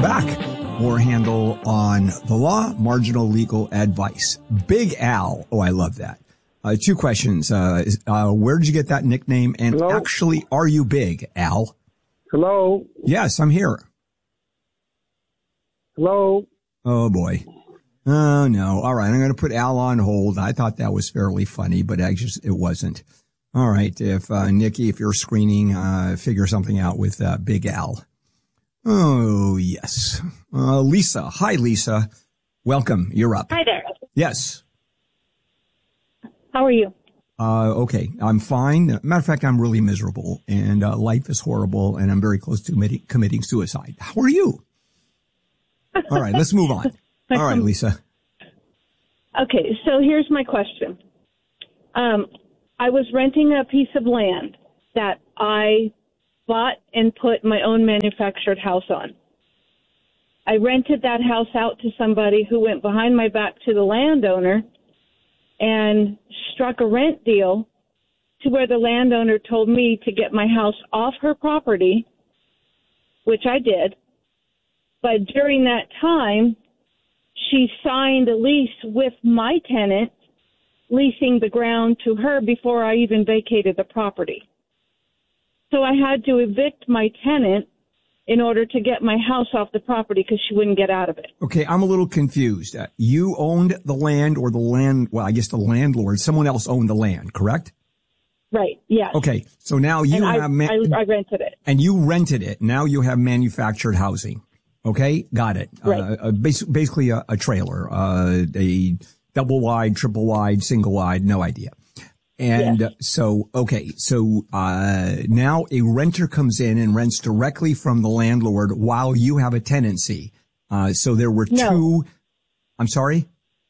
Welcome back. More Handle on the Law, Marginal Legal Advice. Big Al. Oh, I love that. Two questions. Where did you get that nickname? And Hello? Actually, are you big, Al? Hello? Yes, I'm here. Hello? Oh, boy. Oh, no. All right. I'm going to put Al on hold. I thought that was fairly funny, but it wasn't. All right. If Nikki, if you're screening, figure something out with Big Al. Oh, yes. Lisa. Hi, Lisa. Welcome. You're up. Hi there. Yes. How are you? Okay. I'm fine. Matter of fact, I'm really miserable and life is horrible and I'm very close to committing suicide. How are you? All right. Let's move on. All right, Lisa. Okay. So here's my question. I was renting a piece of land that I bought and put my own manufactured house on. I rented that house out to somebody who went behind my back to the landowner and struck a rent deal to where the landowner told me to get my house off her property, which I did. But during that time, she signed a lease with my tenant, leasing the ground to her before I even vacated the property. So I had to evict my tenant in order to get my house off the property because she wouldn't get out of it. Okay, I'm a little confused. You owned the land or I guess the landlord, someone else owned the land, correct? Right, yes. Okay, so now you I rented it. And you rented it. Now you have manufactured housing. Okay, got it. Right. Basically a trailer, a double wide, triple wide, single wide, no idea. And yes. So now a renter comes in and rents directly from the landlord while you have a tenancy. So there were two. I'm sorry?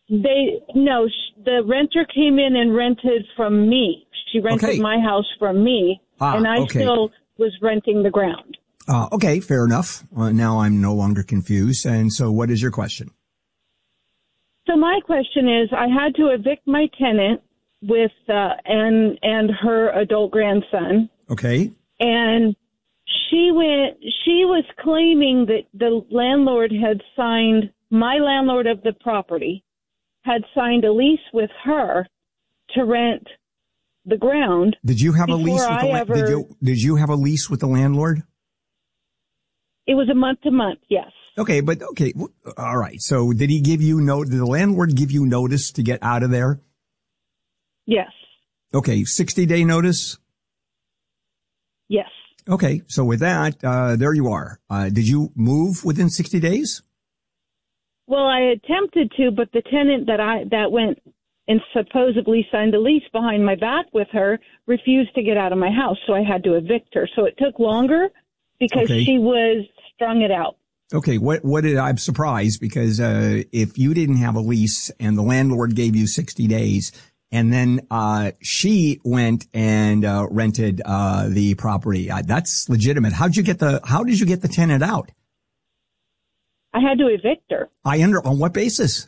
The renter came in and rented from me. She rented my house from me, and I still was renting the ground. Okay, fair enough. Now I'm no longer confused. And so what is your question? So my question is, I had to evict my tenant with and her adult grandson. Okay. And she was claiming that the landlord had signed, my landlord of the property had signed a lease with her to rent the ground. Did you have a lease with Did you have a lease with the landlord? It was a month to month, yes. Okay, all right. So did did the landlord give you notice to get out of there? Yes. Okay, 60-day notice? Yes. Okay, so with that, there you are. Did you move within 60 days? Well, I attempted to, but the tenant that went and supposedly signed a lease behind my back with her refused to get out of my house, so I had to evict her. So it took longer because she was strung it out. Okay, I'm surprised because if you didn't have a lease and the landlord gave you 60 days and then she went and rented the property, that's legitimate. How did you get the tenant out? I had to evict her. On what basis?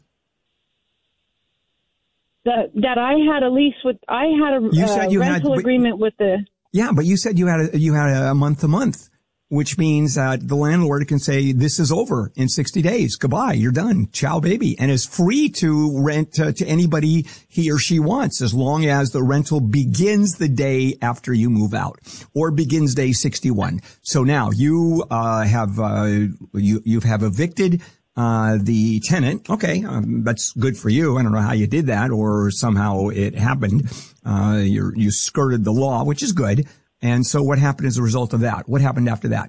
That I had a lease with, I had a rental agreement with the. Yeah, but you said you had a month to month, which means that the landlord can say, this is over in 60 days. Goodbye. You're done. Ciao, baby. And is free to rent to anybody he or she wants as long as the rental begins the day after you move out or begins day 61. So now you have evicted the tenant. Okay. That's good for you. I don't know how you did that or somehow it happened. You skirted the law, which is good. And so what happened as a result of that? What happened after that?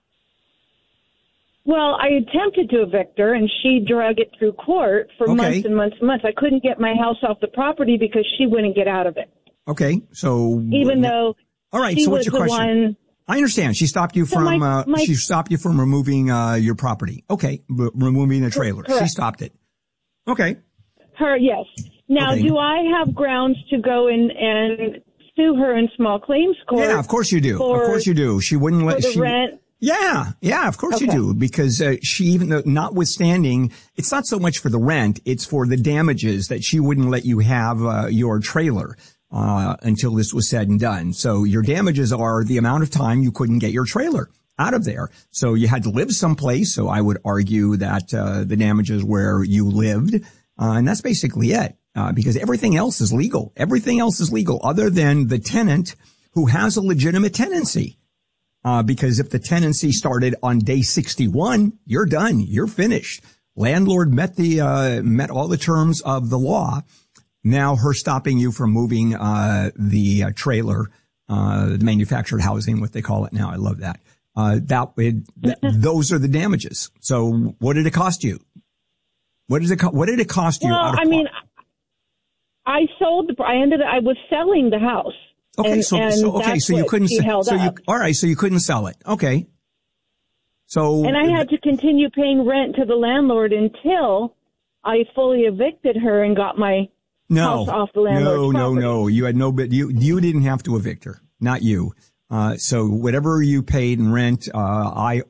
Well, I attempted to evict her, and she drug it through court for months and months and months. I couldn't get my house off the property because she wouldn't get out of it. Okay, so even though all right, she so what's was your question? One, I understand. She stopped you from she stopped you from removing your property. Okay, removing the trailer. Correct. She stopped it. Okay. Yes. Now, do I have grounds to go and sue her in small claims court? Yeah, of course you do. Of course you do. She wouldn't let the rent. Yeah, of course you do, because she, even though notwithstanding, it's not so much for the rent, it's for the damages that she wouldn't let you have your trailer until this was said and done. So your damages are the amount of time you couldn't get your trailer out of there. So you had to live someplace. So I would argue that the damages where you lived, and that's basically it, because everything else is legal. Everything else is legal other than the tenant who has a legitimate tenancy. Because if the tenancy started on day 61, you're done. You're finished. Landlord met all the terms of the law. Now her stopping you from moving the trailer, the manufactured housing, what they call it now. I love that. Those are the damages. So what did it cost you? What did it cost you? Well, I mean, I was selling the house. Okay, so you couldn't sell. All right, so you couldn't sell it. Okay. So and I had to continue paying rent to the landlord until I fully evicted her and got my house off the landlord's property. No. You had no bit. You didn't have to evict her, not you. So whatever you paid in rent, I